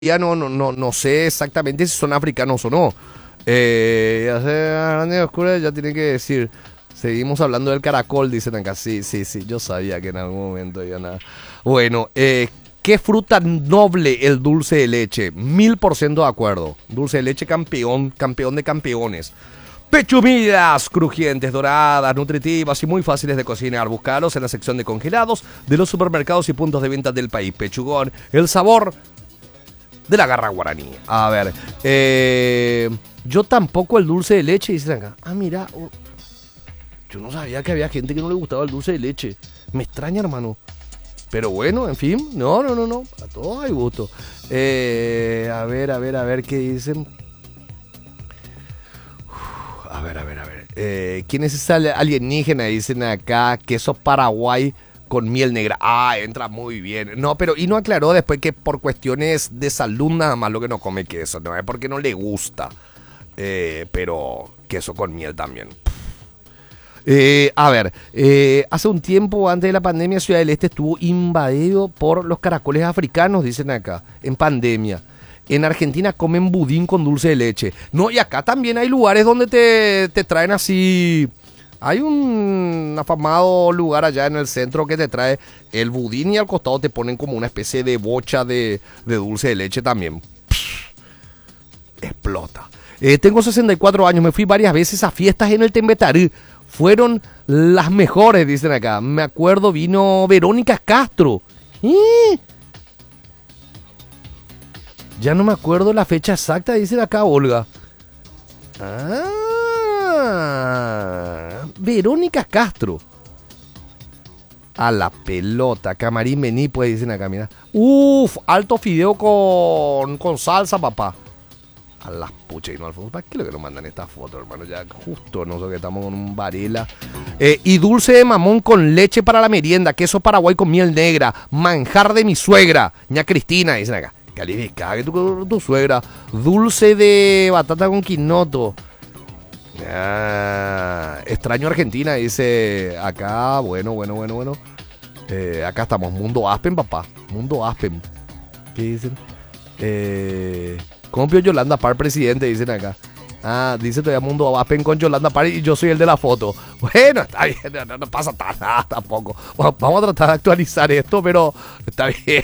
Ya no sé exactamente si son africanos o no. Ya sé, grande y oscura, ya tiene que decir. Seguimos hablando del caracol, dicen acá. Sí, yo sabía que en algún momento ya nada. Bueno, ¿qué fruta noble el dulce de leche? 1000% de acuerdo. Dulce de leche campeón, campeón de campeones. Pechumidas, crujientes, doradas, nutritivas y muy fáciles de cocinar. Buscaros en la sección de congelados de los supermercados y puntos de venta del país. Pechugón, el sabor de la garra guaraní. A ver, yo tampoco el dulce de leche, dicen acá. Ah, mira, yo no sabía que había gente que no le gustaba el dulce de leche. Me extraña, hermano. Pero bueno, en fin, no. A todos hay gusto. A ver, ¿qué dicen? A ver. ¿Quién es esa alienígena? Dicen acá, queso Paraguay con miel negra. Ah, entra muy bien. No, pero y no aclaró después que por cuestiones de salud nada más lo que no come queso. No es porque no le gusta. Pero queso con miel también. Hace un tiempo antes de la pandemia Ciudad del Este estuvo invadido por los caracoles africanos, dicen acá, en pandemia. En Argentina comen budín con dulce de leche. No, y acá también hay lugares donde te traen así. Hay un afamado lugar allá en el centro que te trae el budín y al costado te ponen como una especie de bocha de dulce de leche también. Explota. Tengo 64 años, me fui varias veces a fiestas en el Tembetarí. Fueron las mejores, dicen acá. Me acuerdo, vino Verónica Castro. Ya no me acuerdo la fecha exacta, dicen acá Olga. Verónica Castro. A la pelota, Camarín vení, pues dicen acá, mira. Alto fideo con salsa, papá. A las puchas y no al fondo. ¿Para qué lo que nos mandan estas fotos, hermano? Ya justo nosotros que estamos con un Varela. Y dulce de mamón con leche para la merienda. Queso Paraguay con miel negra. Manjar de mi suegra. Ña Cristina, dicen acá. Califica, que tu suegra. Dulce de batata con quinoto. Extraño Argentina, dice acá. Bueno. Acá estamos. Mundo Aspen, papá. Mundo Aspen. ¿Qué dicen? Compio Yolanda Par, presidente, dicen acá. Dice todavía Mundo Aspen con Yolanda Par y yo soy el de la foto. Bueno, está bien, no pasa nada tampoco. Bueno, vamos a tratar de actualizar esto, pero está bien.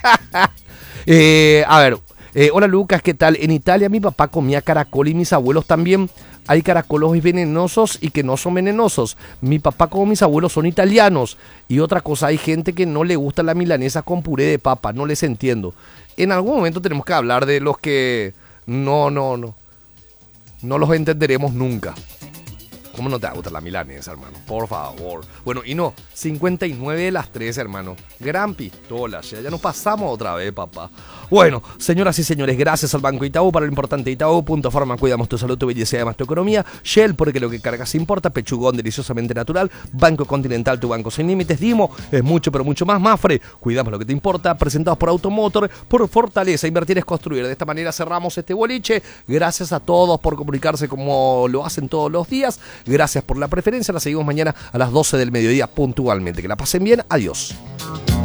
Hola Lucas, ¿qué tal? En Italia mi papá comía caracol y mis abuelos también. Hay caracolos venenosos y que no son venenosos. Mi papá como mis abuelos son italianos. Y otra cosa, hay gente que no le gusta la milanesa con puré de papa. No les entiendo. En algún momento tenemos que hablar de los que no los entenderemos nunca. ¿Cómo no te va a gustar la milanesa, hermano? Por favor. Bueno, y no, 59 de las 3, hermano. Gran pistola, ya nos pasamos otra vez, papá. Bueno, señoras y señores, gracias al Banco Itaú para lo importante Itaú. Punto Forma, cuidamos tu salud, tu belleza y además tu economía. Shell, porque lo que cargas importa. Pechugón, deliciosamente natural. Banco Continental, tu banco sin límites. Dimo, es mucho, pero mucho más. Mafre, cuidamos lo que te importa. Presentados por Automotor, por Fortaleza. Invertir es construir. De esta manera cerramos este boliche. Gracias a todos por comunicarse como lo hacen todos los días. Gracias por la preferencia. La seguimos mañana a las 12 del mediodía puntualmente. Que la pasen bien. Adiós.